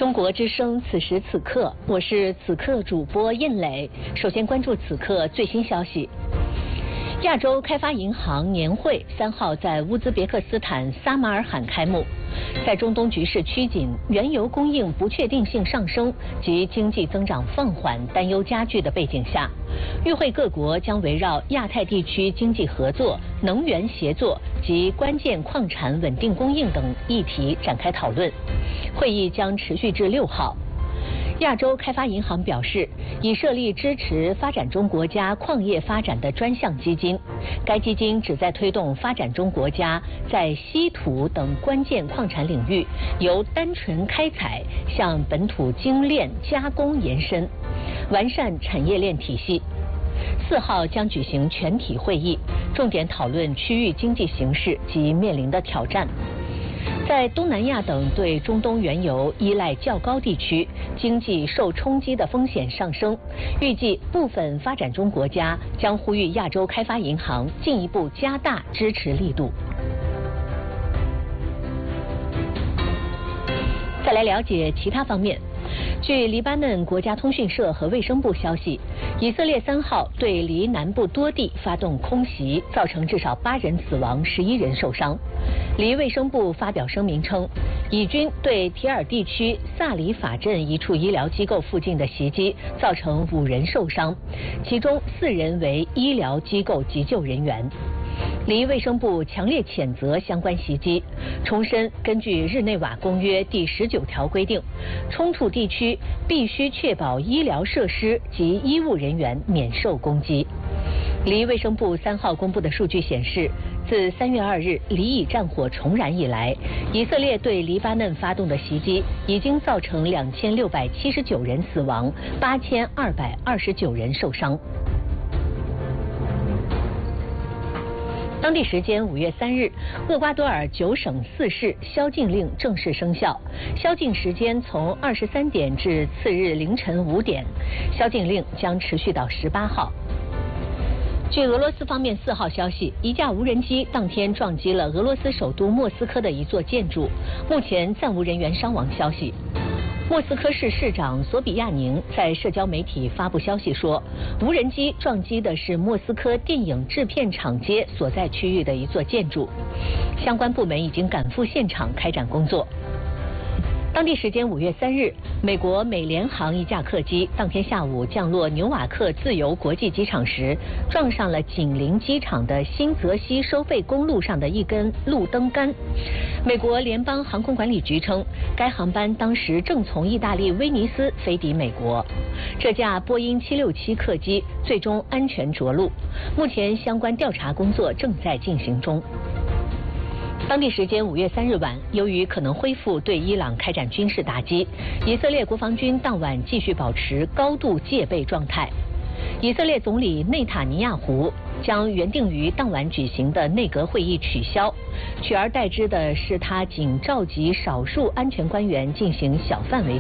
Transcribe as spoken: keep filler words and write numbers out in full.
中国之声，此时此刻，我是此刻主播印磊。首先关注此刻最新消息。亚洲开发银行年会三号在乌兹别克斯坦撒马尔罕开幕。在中东局势趋紧、原油供应不确定性上升及经济增长放缓担忧加剧的背景下，与会各国将围绕亚太地区经济合作、能源协作及关键矿产稳定供应等议题展开讨论。会议将持续至六号。亚洲开发银行表示，已设立支持发展中国家矿业发展的专项基金。该基金旨在推动发展中国家在稀土等关键矿产领域由单纯开采向本土精炼加工延伸，完善产业链体系。四号将举行全体会议，重点讨论区域经济形势及面临的挑战。在东南亚等对中东原油依赖较高地区，经济受冲击的风险上升，预计部分发展中国家将呼吁亚洲开发银行进一步加大支持力度。再来了解其他方面。据黎巴嫩国家通讯社和卫生部消息，以色列三号对黎南部多地发动空袭，造成至少八人死亡、十一人受伤。黎卫生部发表声明称，以军对提尔地区萨里法镇一处医疗机构附近的袭击，造成五人受伤，其中四人为医疗机构急救人员。黎卫生部强烈谴责相关袭击，重申根据日内瓦公约第十九条规定，冲突地区必须确保医疗设施及医务人员免受攻击。黎卫生部三号公布的数据显示，自三月二日黎以战火重燃以来，以色列对黎巴嫩发动的袭击已经造成两千六百七十九人死亡，八千二百二十九人受伤。当地时间五月三日，厄瓜多尔九省四市宵禁令正式生效，宵禁时间从二十三点至次日凌晨五点，宵禁令将持续到十八号。据俄罗斯方面四号消息，一架无人机当天撞击了俄罗斯首都莫斯科的一座建筑，目前暂无人员伤亡消息。莫斯科市市长索比亚宁在社交媒体发布消息说，无人机撞击的是莫斯科电影制片厂街所在区域的一座建筑，相关部门已经赶赴现场开展工作。当地时间五月三日，美国美联航一架客机当天下午降落纽瓦克自由国际机场时，撞上了紧邻机场的新泽西收费公路上的一根路灯杆。美国联邦航空管理局称，该航班当时正从意大利威尼斯飞抵美国。这架波音七六七客机最终安全着陆，目前相关调查工作正在进行中。当地时间五月三日晚，由于可能恢复对伊朗开展军事打击，以色列国防军当晚继续保持高度戒备状态。以色列总理内塔尼亚胡将原定于当晚举行的内阁会议取消，取而代之的是他仅召集少数安全官员进行小范围